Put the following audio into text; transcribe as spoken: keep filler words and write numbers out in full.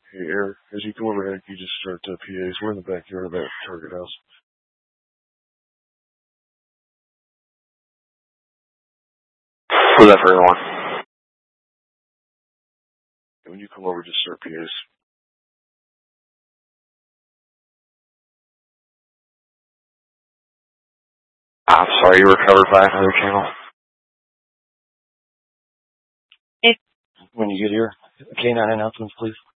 Hey, Eric, as you come overhead, you just start uh, P As. We're in the backyard of that target house. What's that for everyone? And when you come over, just start P As. I'm sorry, you were covered by another channel. When you get here, K nine announcements, please.